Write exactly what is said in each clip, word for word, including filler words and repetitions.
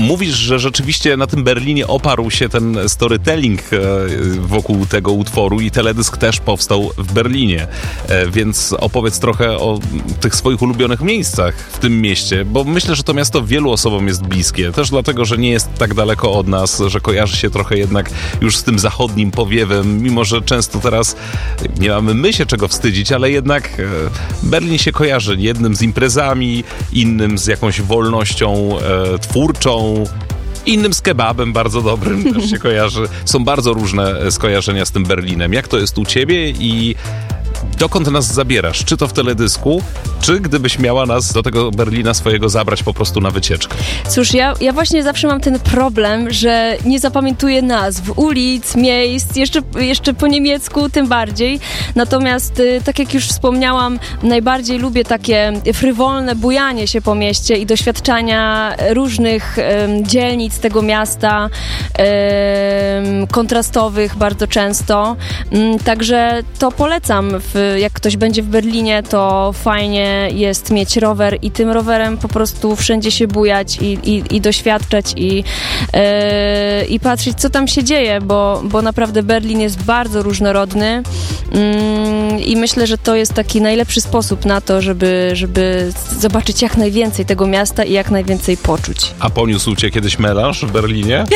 mówisz, że rzeczywiście na tym Berlinie oparł się ten storytelling wokół tego utworu i teledysk też powstał w Berlinie. Więc opowiedz trochę o tych swoich ulubionych miejscach w tym mieście, bo myślę, że to miasto wielu osobom jest bliskie. Też dlatego, że nie jest tak daleko od nas, że kojarzy się trochę jednak już z tym zachodnim powiewem, mimo że często teraz nie mamy my się czego wstydzić, ale jednak Berlin się kojarzy jednym z imprezami, innym z jakąś wolnością e, twórczą, innym z kebabem bardzo dobrym też się kojarzy. Są bardzo różne skojarzenia z tym Berlinem. Jak to jest u ciebie i dokąd nas zabierasz? Czy to w teledysku, czy gdybyś miała nas do tego Berlina swojego zabrać po prostu na wycieczkę? Cóż, ja, ja właśnie zawsze mam ten problem, że nie zapamiętuję nazw ulic, miejsc, jeszcze, jeszcze po niemiecku tym bardziej. Natomiast, y, tak jak już wspomniałam, najbardziej lubię takie frywolne bujanie się po mieście i doświadczania różnych y, dzielnic tego miasta, y, kontrastowych bardzo często. Y, także to polecam. W, jak ktoś będzie w Berlinie, to fajnie jest mieć rower i tym rowerem po prostu wszędzie się bujać i, i, i doświadczać i, yy, i patrzeć, co tam się dzieje, bo, bo naprawdę Berlin jest bardzo różnorodny yy, i myślę, że to jest taki najlepszy sposób na to, żeby, żeby zobaczyć jak najwięcej tego miasta i jak najwięcej poczuć. A poniósł cię kiedyś melanż w Berlinie?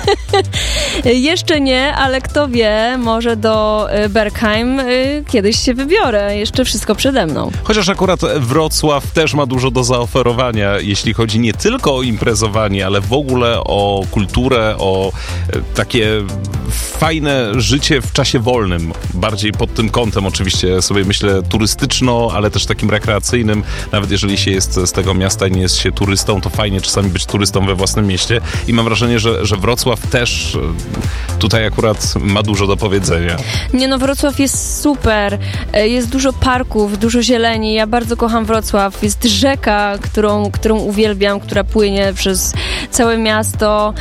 Jeszcze nie, ale kto wie, może do Bergheim yy, kiedyś się wybiorę. Jeszcze wszystko przede mną. Chociaż akurat Wrocław też ma dużo do zaoferowania, jeśli chodzi nie tylko o imprezowanie, ale w ogóle o kulturę, o takie fajne życie w czasie wolnym. Bardziej pod tym kątem oczywiście sobie myślę turystyczno, ale też takim rekreacyjnym. Nawet jeżeli się jest z tego miasta i nie jest się turystą, to fajnie czasami być turystą we własnym mieście. I mam wrażenie, że, że Wrocław też tutaj akurat ma dużo do powiedzenia. Nie no, Wrocław jest super. Jest dużo parków, dużo zieleni. Ja bardzo kocham Wrocław. Jest rzeka, którą, którą uwielbiam, która płynie przez całe miasto.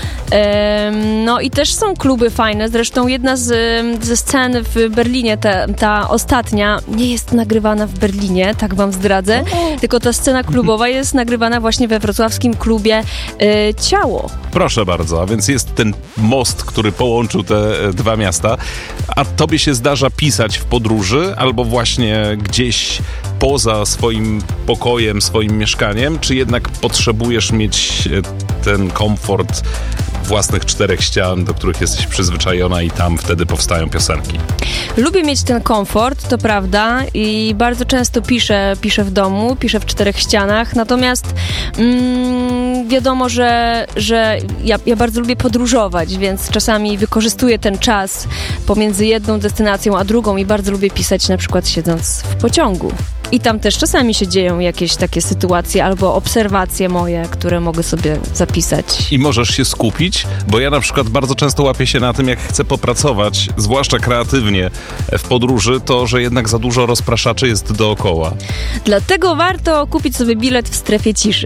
No i też są kluby fajne. Zresztą jedna z, ze scen w Berlinie, ta, ta ostatnia, nie jest nagrywana w Berlinie, tak wam zdradzę, tylko ta scena klubowa jest nagrywana właśnie we wrocławskim klubie y, Ciało. Proszę bardzo, a więc jest ten most, który połączył te dwa miasta. A tobie się zdarza pisać w podróży albo właśnie gdzieś poza swoim pokojem, swoim mieszkaniem, czy jednak potrzebujesz mieć ten komfort własnych czterech ścian, do których jesteś przyzwyczajona i tam wtedy powstają piosenki? Lubię mieć ten komfort, to prawda, i bardzo często piszę, piszę w domu, piszę w czterech ścianach, natomiast mm, wiadomo, że, że ja, ja bardzo lubię podróżować, więc czasami wykorzystuję ten czas pomiędzy jedną destynacją a drugą i bardzo lubię pisać na przykład siedząc w pociągu. I tam też czasami się dzieją jakieś takie sytuacje albo obserwacje moje, które mogę sobie zapisać. I możesz się skupić, bo ja na przykład bardzo często łapię się na tym, jak chcę popracować, zwłaszcza kreatywnie w podróży, to, że jednak za dużo rozpraszaczy jest dookoła. Dlatego warto kupić sobie bilet w strefie ciszy.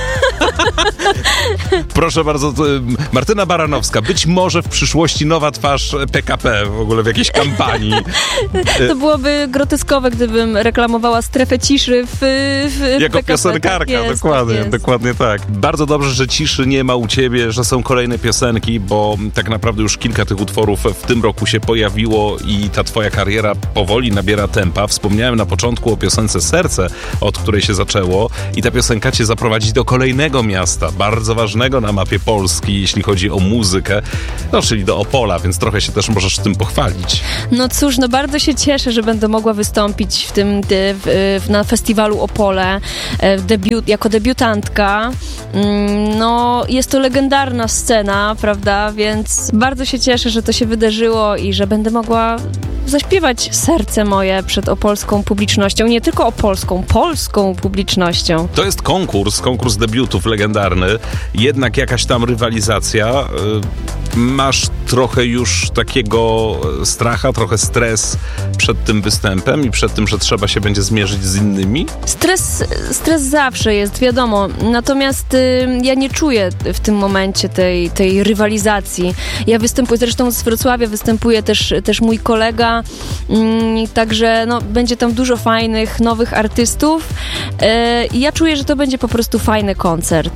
Proszę bardzo, Martyna Baranowska, być może w przyszłości nowa twarz P K P w ogóle w jakiejś kampanii. To byłoby groteskowe, gdybym reklamowała strefę ciszy w, w jako P K P. Piosenkarka, tak jest, dokładnie, tak dokładnie tak. Bardzo dobrze, że ciszy nie ma u ciebie, że są kolejne piosenki, bo tak naprawdę już kilka tych utworów w tym roku się pojawiło i ta twoja kariera powoli nabiera tempa. Wspomniałem na początku o piosence Serce, od której się zaczęło i ta piosenka cię zaprowadzi do kolejnego miasta, bardzo ważnego na mapie Polski, jeśli chodzi o muzykę, no czyli do Opola, więc trochę się też możesz tym pochwalić. No cóż, no bardzo się cieszę, że będę mogła wystąpić w tym, w, w, na festiwalu Opole w debiut, jako debiutantka. No jest to legendarna scena, prawda, więc bardzo się cieszę, że to się wydarzyło i że będę mogła zaśpiewać serce moje przed opolską publicznością, nie tylko opolską, polską publicznością. To jest konkurs, konkurs debiutów legendarny, jednak jakaś tam rywalizacja. Masz trochę już takiego stracha, trochę stres przed tym występem i przed tym, że trzeba się będzie zmierzyć z innymi? Stres, stres zawsze jest, wiadomo. Natomiast y, ja nie czuję w tym momencie tej, tej rywalizacji. Ja występuję, zresztą z Wrocławia występuje też, też mój kolega, y, także no, będzie tam dużo fajnych, nowych artystów y, i ja czuję, że to będzie po prostu fajny koncert.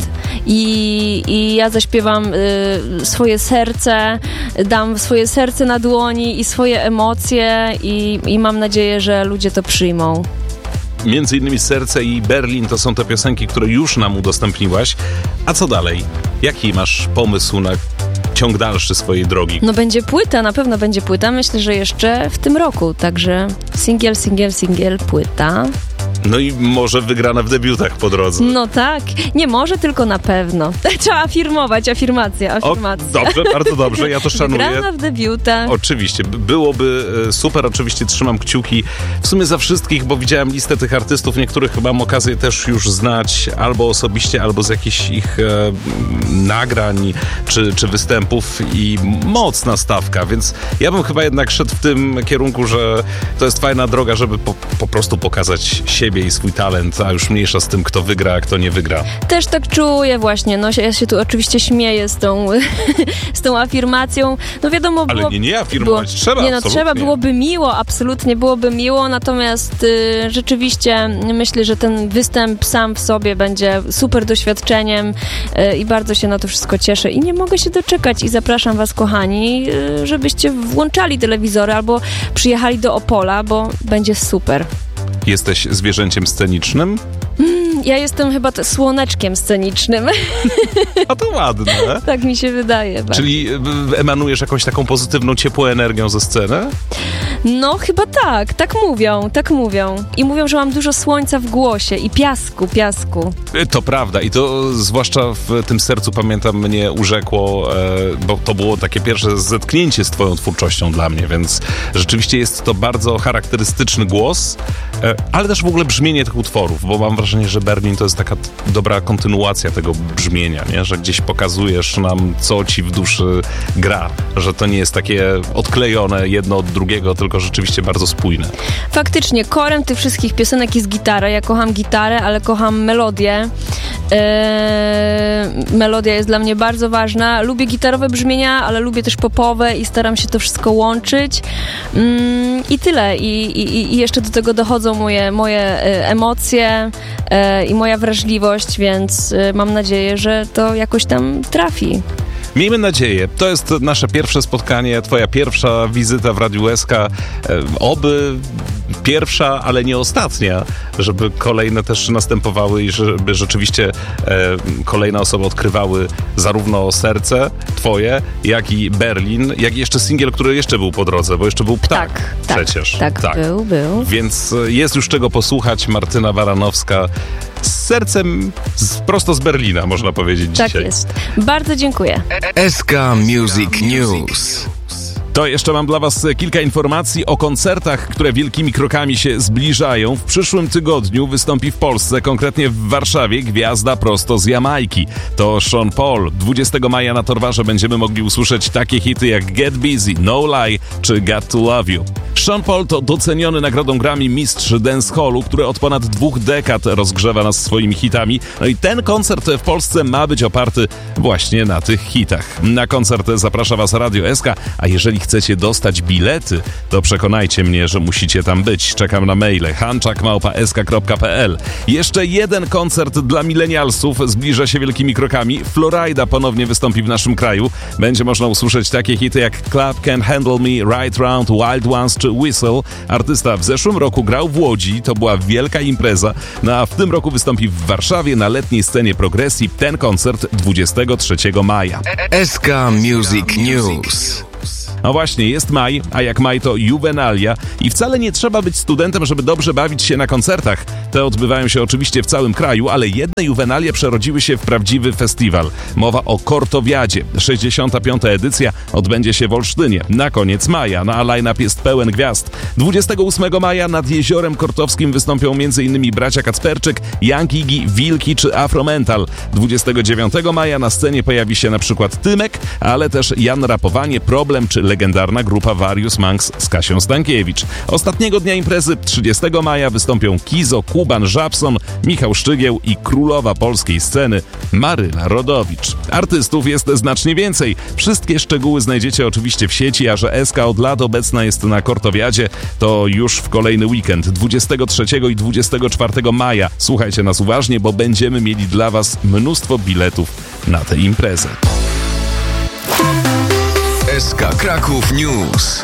i, i ja zaśpiewam y, swoje serce, dam swoje serce na dłoni i swoje emocje i, i mam nadzieję, że ludzie to przyjmą. Między innymi Serce i Berlin to są te piosenki, które już nam udostępniłaś. A co dalej? Jaki masz pomysł na ciąg dalszy swojej drogi? No będzie płyta, na pewno będzie płyta. Myślę, że jeszcze w tym roku. Także singiel, singiel, singiel, płyta. No i może wygrana w debiutach po drodze. No tak. Nie może, tylko na pewno. Trzeba afirmować, afirmacja, afirmacja. O, dobrze, bardzo dobrze, ja to szanuję. Wygrana w debiutach. Oczywiście, byłoby super, oczywiście trzymam kciuki w sumie za wszystkich, bo widziałem listę tych artystów, niektórych mam okazję też już znać albo osobiście, albo z jakichś ich e, nagrań czy, czy występów i mocna stawka, więc ja bym chyba jednak szedł w tym kierunku, że to jest fajna droga, żeby po, po prostu pokazać siebie i swój talent, a już mniejsza z tym, kto wygra, a kto nie wygra. Też tak czuję właśnie, no ja się tu oczywiście śmieję z tą, z tą afirmacją, no wiadomo Ale było, nie, nie afirmować, było, trzeba, nie no, absolutnie. trzeba, byłoby miło, absolutnie byłoby miło, natomiast y, rzeczywiście myślę, że ten występ sam w sobie będzie super doświadczeniem y, i bardzo się na to wszystko cieszę i nie mogę się doczekać i zapraszam was, kochani, y, żebyście włączali telewizory albo przyjechali do Opola, bo będzie super. Jesteś zwierzęciem scenicznym? Mm, ja jestem chyba t- słoneczkiem scenicznym. A to ładne. Tak mi się wydaje. Czyli emanujesz jakąś taką pozytywną, ciepłą energią ze sceny? No chyba tak, tak mówią, tak mówią. I mówią, że mam dużo słońca w głosie i piasku, piasku. To prawda i to zwłaszcza w tym Sercu, pamiętam, mnie urzekło, bo to było takie pierwsze zetknięcie z twoją twórczością dla mnie, więc rzeczywiście jest to bardzo charakterystyczny głos, ale też w ogóle brzmienie tych utworów, bo mam wrażenie, że Berlin to jest taka t- dobra kontynuacja tego brzmienia, nie? Że gdzieś pokazujesz nam, co ci w duszy gra, że to nie jest takie odklejone jedno od drugiego, tylko rzeczywiście bardzo spójne. Faktycznie, korem tych wszystkich piosenek jest gitara. Ja kocham gitarę, ale kocham melodię. Eee, melodia jest dla mnie bardzo ważna. Lubię gitarowe brzmienia, ale lubię też popowe i staram się to wszystko łączyć. Mm, I tyle. I, i, I jeszcze do tego dochodzą moje, moje emocje e, i moja wrażliwość, więc e, mam nadzieję, że to jakoś tam trafi. Miejmy nadzieję. To jest nasze pierwsze spotkanie, twoja pierwsza wizyta w Radiu S K. E, oby pierwsza, ale nie ostatnia, żeby kolejne też następowały i żeby rzeczywiście e, kolejne osoby odkrywały zarówno Serce twoje, jak i Berlin, jak i jeszcze singiel, który jeszcze był po drodze, bo jeszcze był Ptak tak, przecież. Tak, tak, był, był. Więc jest już czego posłuchać. Martyna Baranowska z sercem z, prosto z Berlina, można powiedzieć tak dzisiaj. Tak jest. Bardzo dziękuję. S K Music News. To jeszcze mam dla was kilka informacji o koncertach, które wielkimi krokami się zbliżają. W przyszłym tygodniu wystąpi w Polsce, konkretnie w Warszawie, gwiazda prosto z Jamajki. To Sean Paul. dwudziestego maja na Torwarze będziemy mogli usłyszeć takie hity jak Get Busy, No Lie czy Got to Love You. Sean Paul to doceniony nagrodą Grammy mistrz dancehallu, który od ponad dwóch dekad rozgrzewa nas swoimi hitami. No i ten koncert w Polsce ma być oparty właśnie na tych hitach. Na koncert zaprasza was Radio S K, a jeżeli chcecie dostać bilety, to przekonajcie mnie, że musicie tam być. Czekam na maile hanczak małpa s k kropka p l. Jeszcze jeden koncert dla milenialsów zbliża się wielkimi krokami. Florida ponownie wystąpi w naszym kraju. Będzie można usłyszeć takie hity jak Club Can't Handle Me, Right Round, Wild Ones czy Whistle. Artysta w zeszłym roku grał w Łodzi, to była wielka impreza, no a w tym roku wystąpi w Warszawie na letniej scenie Progresji. Ten koncert dwudziestego trzeciego maja. S K Music News. No właśnie, jest maj, a jak maj to juwenalia i wcale nie trzeba być studentem, żeby dobrze bawić się na koncertach. Te odbywają się oczywiście w całym kraju, ale jedne juwenalie przerodziły się w prawdziwy festiwal. Mowa o Kortowiadzie. sześćdziesiąta piąta edycja odbędzie się w Olsztynie na koniec maja, no a line-up jest pełen gwiazd. dwudziestego ósmego maja nad Jeziorem Kortowskim wystąpią m.in. bracia Kacperczyk, Young Iggy, Wilki czy Afromental. dwudziestego dziewiątego maja na scenie pojawi się na przykład Tymek, ale też Jan Rapowanie, Problem czy legendarna grupa Various Monks z Kasią Stankiewicz. Ostatniego dnia imprezy, trzydziestego maja, wystąpią Kizo, Kuban Żabson, Michał Szczygieł i królowa polskiej sceny Maryna Rodowicz. Artystów jest znacznie więcej. Wszystkie szczegóły znajdziecie oczywiście w sieci, a że S K od lat obecna jest na Kortowiadzie, to już w kolejny weekend, dwudziestego trzeciego i dwudziestego czwartego maja. Słuchajcie nas uważnie, bo będziemy mieli dla Was mnóstwo biletów na tę imprezę. S K Kraków News.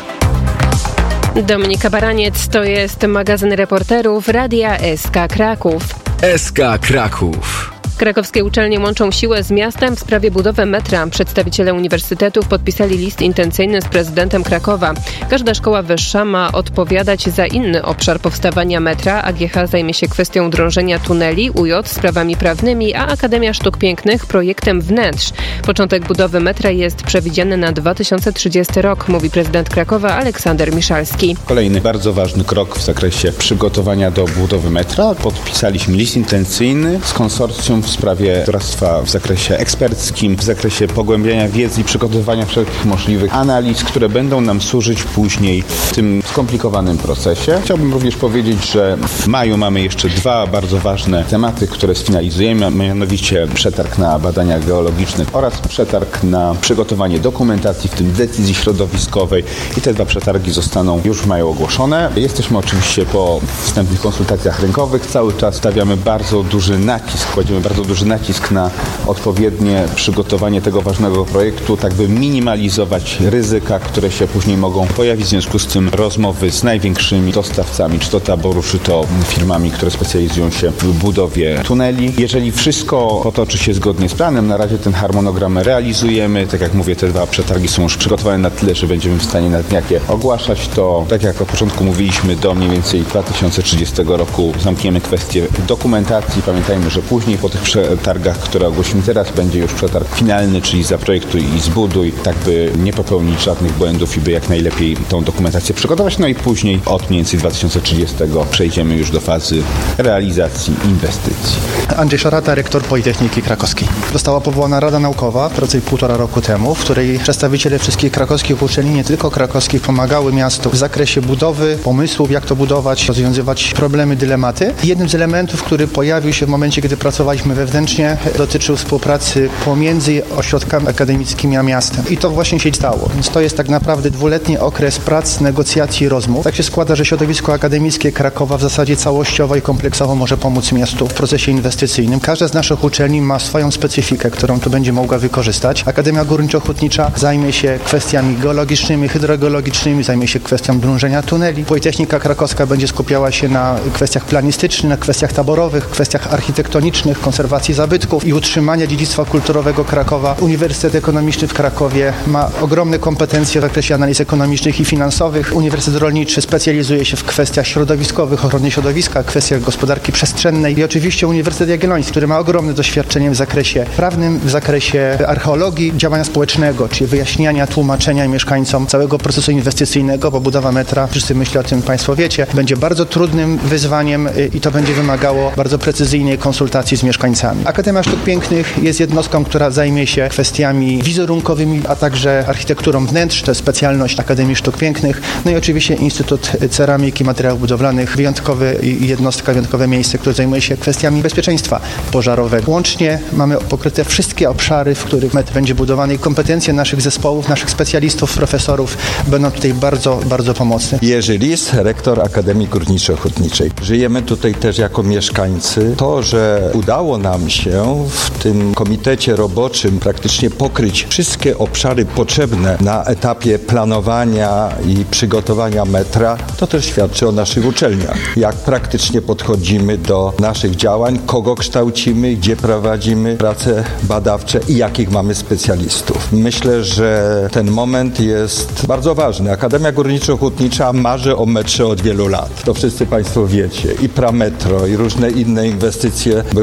Dominika Baraniec, to jest magazyn reporterów Radia S K Kraków. S K Kraków. Krakowskie uczelnie łączą siłę z miastem w sprawie budowy metra. Przedstawiciele uniwersytetów podpisali list intencyjny z prezydentem Krakowa. Każda szkoła wyższa ma odpowiadać za inny obszar powstawania metra. A G H zajmie się kwestią drążenia tuneli, U J sprawami prawnymi, a Akademia Sztuk Pięknych projektem wnętrz. Początek budowy metra jest przewidziany na dwa tysiące trzydziesty rok, mówi prezydent Krakowa Aleksander Miszalski. Kolejny bardzo ważny krok w zakresie przygotowania do budowy metra. Podpisaliśmy list intencyjny z konsorcjum w sprawie doradztwa w zakresie eksperckim, w zakresie pogłębiania wiedzy i przygotowywania wszelkich możliwych analiz, które będą nam służyć później w tym skomplikowanym procesie. Chciałbym również powiedzieć, że w maju mamy jeszcze dwa bardzo ważne tematy, które sfinalizujemy, mianowicie przetarg na badania geologiczne oraz przetarg na przygotowanie dokumentacji, w tym decyzji środowiskowej, i te dwa przetargi zostaną już w maju ogłoszone. Jesteśmy oczywiście po wstępnych konsultacjach rynkowych. Cały czas stawiamy bardzo duży nacisk, kładziemy bardzo duży nacisk na odpowiednie przygotowanie tego ważnego projektu, tak by minimalizować ryzyka, które się później mogą pojawić. W związku z tym rozmowy z największymi dostawcami, czy to taboru, czy to firmami, które specjalizują się w budowie tuneli. Jeżeli wszystko potoczy się zgodnie z planem, na razie ten harmonogram realizujemy. Tak jak mówię, te dwa przetargi są już przygotowane na tyle, że będziemy w stanie na dniach je ogłaszać. To, tak jak od początku mówiliśmy, do mniej więcej dwa tysiące trzydziestego roku zamkniemy kwestię dokumentacji. Pamiętajmy, że później po tych przetargach, które ogłosimy teraz, będzie już przetarg finalny, czyli zaprojektuj i zbuduj, tak by nie popełnić żadnych błędów i by jak najlepiej tą dokumentację przygotować. No i później od mniej więcej dwa tysiące trzydziestego przejdziemy już do fazy realizacji inwestycji. Andrzej Szarata, rektor Politechniki Krakowskiej. Została powołana Rada Naukowa prawie półtora roku temu, w której przedstawiciele wszystkich krakowskich uczelni, nie tylko krakowskich, pomagały miastu w zakresie budowy, pomysłów, jak to budować, rozwiązywać problemy, dylematy. Jednym z elementów, który pojawił się w momencie, kiedy pracowaliśmy wewnętrznie, dotyczył współpracy pomiędzy ośrodkami akademickimi a miastem. I to właśnie się stało. Więc to jest tak naprawdę dwuletni okres prac, negocjacji, rozmów. Tak się składa, że środowisko akademickie Krakowa w zasadzie całościowo i kompleksowo może pomóc miastu w procesie inwestycyjnym. Każda z naszych uczelni ma swoją specyfikę, którą tu będzie mogła wykorzystać. Akademia Górniczo-Hutnicza zajmie się kwestiami geologicznymi, hydrogeologicznymi, zajmie się kwestią drążenia tuneli. Politechnika Krakowska będzie skupiała się na kwestiach planistycznych, na kwestiach taborowych, kwestiach architektonicznych, konserwacji zabytków i utrzymania dziedzictwa kulturowego Krakowa. Uniwersytet Ekonomiczny w Krakowie ma ogromne kompetencje w zakresie analiz ekonomicznych i finansowych. Uniwersytet Rolniczy specjalizuje się w kwestiach środowiskowych, ochronie środowiska, kwestiach gospodarki przestrzennej i oczywiście Uniwersytet Jagielloński, który ma ogromne doświadczenie w zakresie prawnym, w zakresie archeologii, działania społecznego, czyli wyjaśniania, tłumaczenia mieszkańcom całego procesu inwestycyjnego, bo budowa metra, wszyscy myślę o tym Państwo wiecie, będzie bardzo trudnym wyzwaniem i to będzie wymagało bardzo precyzyjnej konsultacji z mieszkańcami. Akademia Sztuk Pięknych jest jednostką, która zajmie się kwestiami wizerunkowymi, a także architekturą wnętrz, to jest specjalność Akademii Sztuk Pięknych. No i oczywiście Instytut Ceramiki i Materiałów Budowlanych, wyjątkowy jednostka, wyjątkowe miejsce, które zajmuje się kwestiami bezpieczeństwa pożarowego. Łącznie mamy pokryte wszystkie obszary, w których metr będzie budowany i kompetencje naszych zespołów, naszych specjalistów, profesorów będą tutaj bardzo, bardzo pomocne. Jerzy Lis, rektor Akademii Górniczo-Hutniczej. Żyjemy tutaj też jako mieszkańcy. To, że udało nam się w tym komitecie roboczym praktycznie pokryć wszystkie obszary potrzebne na etapie planowania i przygotowania metra, to też świadczy o naszych uczelniach. Jak praktycznie podchodzimy do naszych działań, kogo kształcimy, gdzie prowadzimy prace badawcze i jakich mamy specjalistów. Myślę, że ten moment jest bardzo ważny. Akademia Górniczo-Hutnicza marzy o metrze od wielu lat. To wszyscy Państwo wiecie. I Prametro, i różne inne inwestycje były konsultowane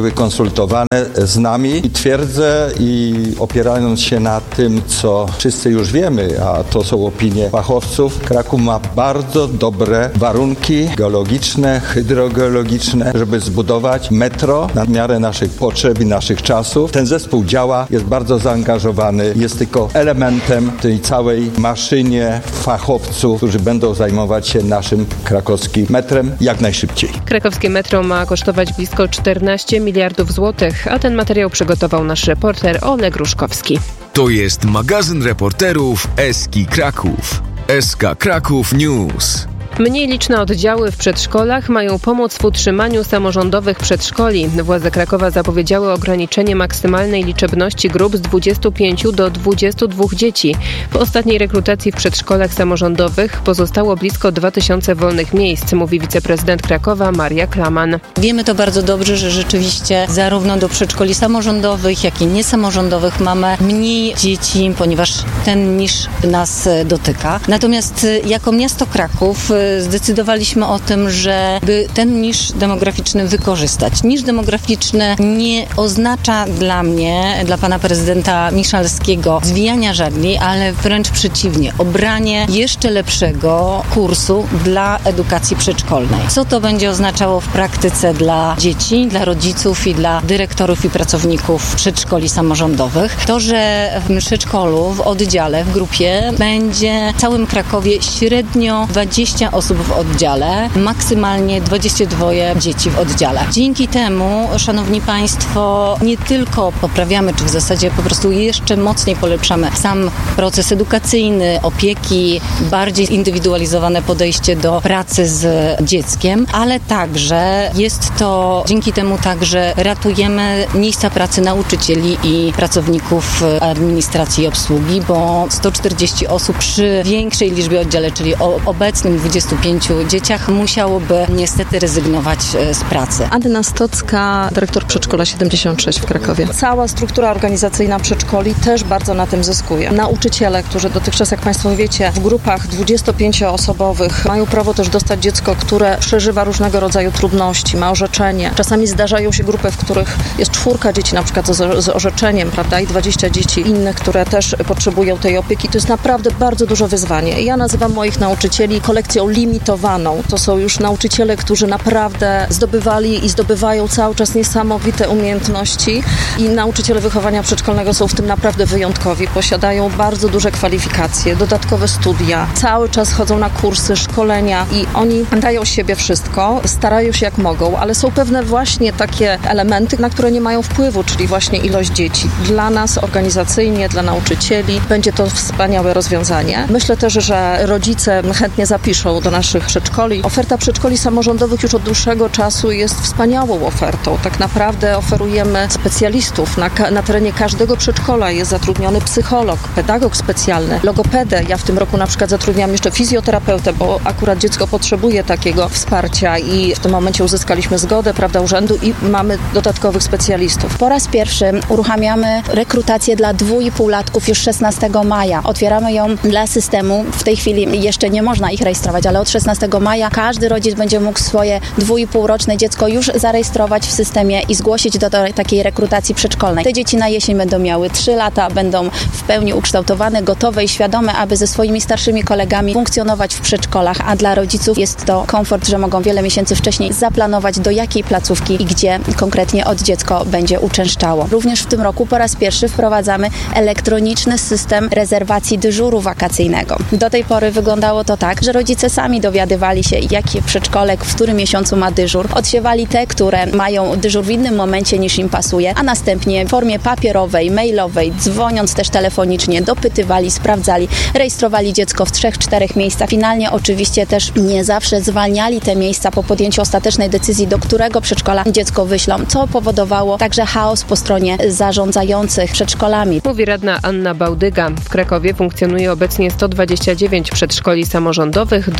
skonsultowane z nami i twierdzę i opierając się na tym, co wszyscy już wiemy, a to są opinie fachowców, Kraków ma bardzo dobre warunki geologiczne, hydrogeologiczne, żeby zbudować metro na miarę naszych potrzeb i naszych czasów. Ten zespół działa, jest bardzo zaangażowany, jest tylko elementem tej całej maszynie fachowców, którzy będą zajmować się naszym krakowskim metrem jak najszybciej. Krakowskie metro ma kosztować blisko czternaście miliardów złotych, a ten materiał przygotował nasz reporter Oleg Ruszkowski. To jest magazyn reporterów Eski Kraków. S K Kraków News. Mniej liczne oddziały w przedszkolach mają pomóc w utrzymaniu samorządowych przedszkoli. Władze Krakowa zapowiedziały ograniczenie maksymalnej liczebności grup z dwudziestu pięciu do dwudziestu dwóch dzieci. Po ostatniej rekrutacji w przedszkolach samorządowych pozostało blisko dwa tysiące wolnych miejsc, mówi wiceprezydent Krakowa Maria Klaman. Wiemy to bardzo dobrze, że rzeczywiście zarówno do przedszkoli samorządowych, jak i niesamorządowych mamy mniej dzieci, ponieważ ten niż nas dotyka. Natomiast jako miasto Kraków zdecydowaliśmy o tym, żeby ten nisz demograficzny wykorzystać. Nisz demograficzny nie oznacza dla mnie, dla pana prezydenta Miszalskiego zwijania żagli, ale wręcz przeciwnie, obranie jeszcze lepszego kursu dla edukacji przedszkolnej. Co to będzie oznaczało w praktyce dla dzieci, dla rodziców i dla dyrektorów i pracowników przedszkoli samorządowych? To, że w przedszkolu, w oddziale, w grupie będzie w całym Krakowie średnio dwadzieścia osób w oddziale, maksymalnie dwadzieścia dwa dzieci w oddziale. Dzięki temu, szanowni państwo, nie tylko poprawiamy, czy w zasadzie po prostu jeszcze mocniej polepszamy sam proces edukacyjny, opieki, bardziej indywidualizowane podejście do pracy z dzieckiem, ale także jest to dzięki temu także ratujemy miejsca pracy nauczycieli i pracowników administracji i obsługi, bo sto czterdzieści osób przy większej liczbie oddziale, czyli o obecnym dwudziestu pięciu dzieciach musiałoby niestety rezygnować z pracy. Anna Stocka, dyrektor przedszkola siedemdziesiąt sześć w Krakowie. Cała struktura organizacyjna przedszkoli też bardzo na tym zyskuje. Nauczyciele, którzy dotychczas, jak państwo wiecie, w grupach dwudziestopięcioosobowych mają prawo też dostać dziecko, które przeżywa różnego rodzaju trudności, ma orzeczenie. Czasami zdarzają się grupy, w których jest czwórka dzieci na przykład z, z orzeczeniem, prawda, i dwadzieścia dzieci innych, które też potrzebują tej opieki. To jest naprawdę bardzo duże wyzwanie. Ja nazywam moich nauczycieli kolekcją limitowaną. To są już nauczyciele, którzy naprawdę zdobywali i zdobywają cały czas niesamowite umiejętności i nauczyciele wychowania przedszkolnego są w tym naprawdę wyjątkowi. Posiadają bardzo duże kwalifikacje, dodatkowe studia, cały czas chodzą na kursy, szkolenia i oni dają siebie wszystko, starają się jak mogą, ale są pewne właśnie takie elementy, na które nie mają wpływu, czyli właśnie ilość dzieci. Dla nas organizacyjnie, dla nauczycieli będzie to wspaniałe rozwiązanie. Myślę też, że rodzice chętnie zapiszą do naszych przedszkoli. Oferta przedszkoli samorządowych już od dłuższego czasu jest wspaniałą ofertą. Tak naprawdę oferujemy specjalistów. Na, na terenie każdego przedszkola jest zatrudniony psycholog, pedagog specjalny, logopedę. Ja w tym roku na przykład zatrudniam jeszcze fizjoterapeutę, bo akurat dziecko potrzebuje takiego wsparcia i w tym momencie uzyskaliśmy zgodę, prawda, urzędu i mamy dodatkowych specjalistów. Po raz pierwszy uruchamiamy rekrutację dla dwuipółlatków już szesnastego maja. Otwieramy ją dla systemu. W tej chwili jeszcze nie można ich rejestrować, ale od szesnastego maja każdy rodzic będzie mógł swoje dwuipółroczne dziecko już zarejestrować w systemie i zgłosić do, do takiej rekrutacji przedszkolnej. Te dzieci na jesień będą miały trzy lata, będą w pełni ukształtowane, gotowe i świadome, aby ze swoimi starszymi kolegami funkcjonować w przedszkolach, a dla rodziców jest to komfort, że mogą wiele miesięcy wcześniej zaplanować, do jakiej placówki i gdzie konkretnie od dziecko będzie uczęszczało. Również w tym roku po raz pierwszy wprowadzamy elektroniczny system rezerwacji dyżuru wakacyjnego. Do tej pory wyglądało to tak, że rodzice sami dowiadywali się, jaki przedszkolek w którym miesiącu ma dyżur. Odsiewali te, które mają dyżur w innym momencie niż im pasuje, a następnie w formie papierowej, mailowej, dzwoniąc też telefonicznie, dopytywali, sprawdzali, rejestrowali dziecko w trzech, czterech miejscach. Finalnie oczywiście też nie zawsze zwalniali te miejsca po podjęciu ostatecznej decyzji, do którego przedszkola dziecko wyślą, co powodowało także chaos po stronie zarządzających przedszkolami. Mówi radna Anna Bałdyga. W Krakowie funkcjonuje obecnie sto dwadzieścia dziewięć przedszkoli samorządowych, do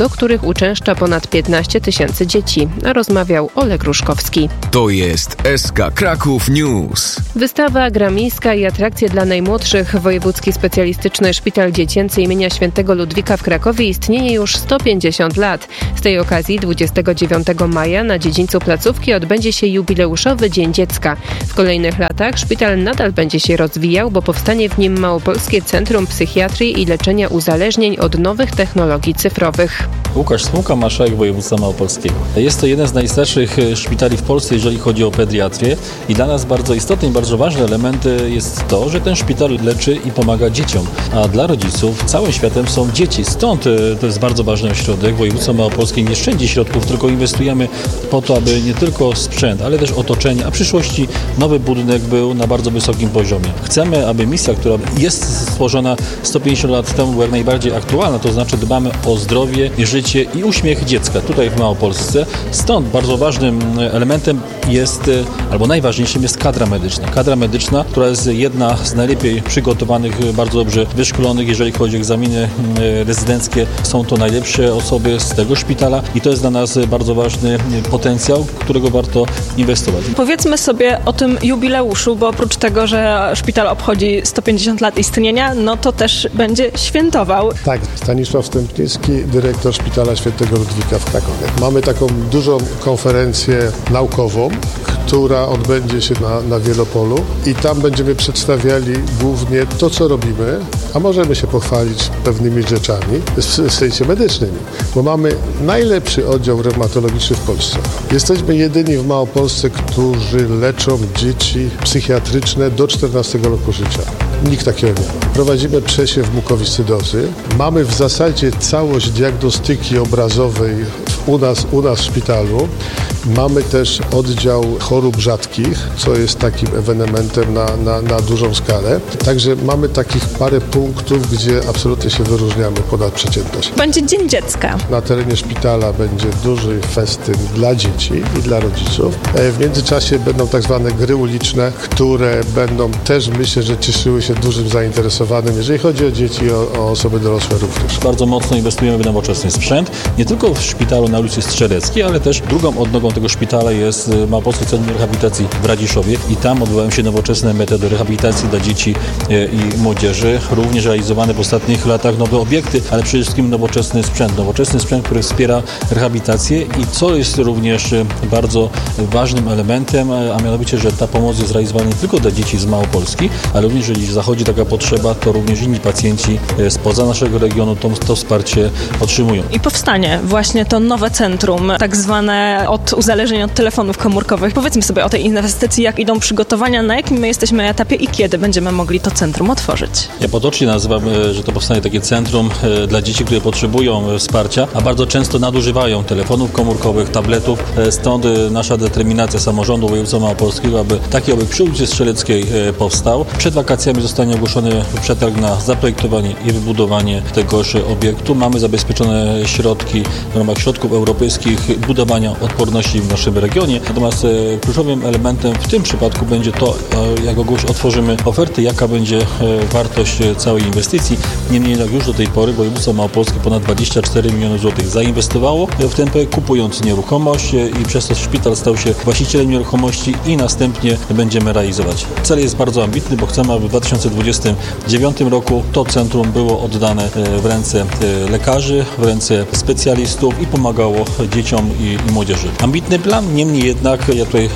do których uczęszcza ponad piętnaście tysięcy dzieci. Rozmawiał Oleg Ruszkowski. To jest S K Kraków News. Wystawa, gra miejska i atrakcje dla najmłodszych. Wojewódzki Specjalistyczny Szpital Dziecięcy imienia Świętego Ludwika w Krakowie istnieje już sto pięćdziesiąt lat. Z tej okazji dwudziestego dziewiątego maja na dziedzińcu placówki odbędzie się jubileuszowy Dzień Dziecka. W kolejnych latach szpital nadal będzie się rozwijał, bo powstanie w nim Małopolskie Centrum Psychiatrii i Leczenia Uzależnień od nowych technologii cyfrowych. Łukasz Smułka, marszałek województwa małopolskiego. Jest to jeden z najstarszych szpitali w Polsce, jeżeli chodzi o pediatrię i dla nas bardzo istotny i bardzo ważny element jest to, że ten szpital leczy i pomaga dzieciom, a dla rodziców całym światem są dzieci. Stąd to jest bardzo ważny ośrodek. Województwo małopolskie nie szczędzi środków, tylko inwestujemy po to, aby nie tylko sprzęt, ale też otoczenie, a w przyszłości nowy budynek był na bardzo wysokim poziomie. Chcemy, aby misja, która jest stworzona sto pięćdziesiąt lat temu, była jak najbardziej aktualna, to znaczy dbamy o zdrowie, życie i uśmiech dziecka tutaj w Małopolsce. Stąd bardzo ważnym elementem jest, albo najważniejszym jest kadra medyczna. Kadra medyczna, która jest jedna z najlepiej przygotowanych, bardzo dobrze wyszkolonych, jeżeli chodzi o egzaminy rezydenckie. Są to najlepsze osoby z tego szpitala i to jest dla nas bardzo ważny potencjał, którego warto inwestować. Powiedzmy sobie o tym jubileuszu, bo oprócz tego, że szpital obchodzi sto pięćdziesiąt lat istnienia, no to też będzie świętował. Tak, Stanisław Stępnicki, dyrektor Szpitala Świętego Ludwika w Krakowie. Mamy taką dużą konferencję naukową, która odbędzie się na, na Wielopolu i tam będziemy przedstawiali głównie to, co robimy, a możemy się pochwalić pewnymi rzeczami w sensie medycznym, bo mamy najlepszy oddział reumatologiczny w Polsce. Jesteśmy jedyni w Małopolsce, którzy leczą dzieci psychiatryczne do czternastego roku życia. Nikt takiego nie ma. Prowadzimy przesiew mukowiscydozy. Mamy w zasadzie całość diagnostyki obrazowej u nas, u nas w szpitalu. Mamy też oddział chorób rzadkich, co jest takim ewenementem na, na, na dużą skalę. Także mamy takich parę punktów, gdzie absolutnie się wyróżniamy ponad przeciętność. Będzie Dzień Dziecka. Na terenie szpitala będzie duży festyn dla dzieci i dla rodziców. W międzyczasie będą tak zwane gry uliczne, które będą też, myślę, że cieszyły się dużym zainteresowaniem, jeżeli chodzi o dzieci i o, o osoby dorosłe również. Bardzo mocno inwestujemy w nowoczesny sprzęt, nie tylko w szpitalu na ulicy Strzeleckiej, ale też drugą odnogą tego szpitala jest Małopolskie Centrum Rehabilitacji w Radziszowie i tam odbywają się nowoczesne metody rehabilitacji dla dzieci i młodzieży. Również realizowane w ostatnich latach nowe obiekty, ale przede wszystkim nowoczesny sprzęt. Nowoczesny sprzęt, który wspiera rehabilitację i co jest również bardzo ważnym elementem, a mianowicie, że ta pomoc jest realizowana nie tylko dla dzieci z Małopolski, ale również jeżeli zachodzi taka potrzeba, to również inni pacjenci spoza naszego regionu to, to wsparcie otrzymują. I powstanie właśnie to nowe centrum, tak zwane od uzależnień od telefonów komórkowych. Powiedzmy sobie o tej inwestycji, jak idą przygotowania, na jakim my jesteśmy etapie i kiedy będziemy mogli to centrum otworzyć. Ja potocznie nazywam, że to powstanie takie centrum dla dzieci, które potrzebują wsparcia, a bardzo często nadużywają telefonów komórkowych, tabletów. Stąd nasza determinacja samorządu województwa małopolskiego, aby taki obiekt przy ulicy Strzeleckiej powstał. Przed wakacjami zostanie ogłoszony przetarg na zaprojektowanie i wybudowanie tegoż obiektu. Mamy zabezpieczone środki w ramach środków europejskich budowania odporności w naszym regionie. Natomiast kluczowym elementem w tym przypadku będzie to, jak ogłoś otworzymy oferty, jaka będzie wartość całej inwestycji. Niemniej jak już do tej pory województwo małopolskie ponad dwadzieścia cztery miliony złotych zainwestowało w ten projekt, kupując nieruchomość i przez to szpital stał się właścicielem nieruchomości i następnie będziemy realizować. Cel jest bardzo ambitny, bo chcemy, aby w dwa tysiące dwudziestym dziewiątym roku to centrum było oddane w ręce lekarzy, w ręce specjalistów i pomagało dzieciom i, i młodzieży. Ambitny plan, niemniej jednak ja tutaj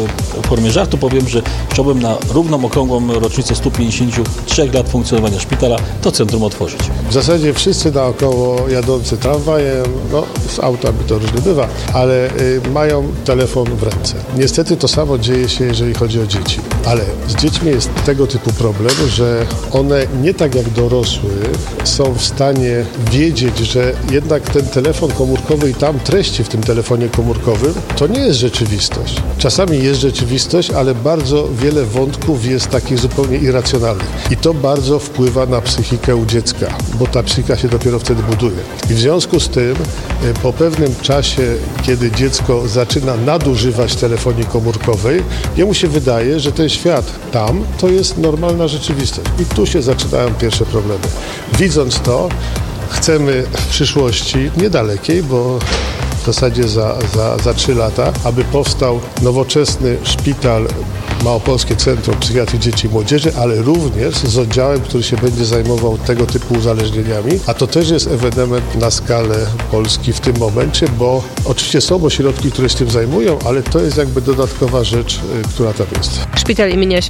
w formie żartu powiem, że chciałbym na równą, okrągłą rocznicę stu pięćdziesięciu trzech lat funkcjonowania szpitala to centrum otworzyć. W zasadzie wszyscy naokoło jadący tramwajem, no z autami to różnie bywa, ale y, mają telefon w ręce. Niestety to samo dzieje się, jeżeli chodzi o dzieci. Ale z dziećmi jest tego typu problem, że one nie tak jak dorosły są w stanie wiedzieć, że jednak ten telefon komórkowy i tam treści w tym telefonie komórkowym to nie jest rzeczywistość. Czasami jest rzeczywistość, ale bardzo wiele wątków jest takich zupełnie irracjonalnych. I to bardzo wpływa na psychikę u dziecka, bo ta psychika się dopiero wtedy buduje. I w związku z tym po pewnym czasie, kiedy dziecko zaczyna nadużywać telefonii komórkowej, jemu się wydaje, że ten świat tam to jest normalna rzeczywistość. I tu się zaczynają pierwsze problemy. Widząc to, Chcemy w przyszłości, niedalekiej, bo w zasadzie za, za, za trzy lata, aby powstał nowoczesny szpital, Małopolskie Centrum Psychiatrii Dzieci i Młodzieży, ale również z oddziałem, który się będzie zajmował tego typu uzależnieniami, a to też jest ewenement na skalę Polski w tym momencie, bo oczywiście są ośrodki, które się tym zajmują, ale to jest jakby dodatkowa rzecz, która tam jest. Szpital imienia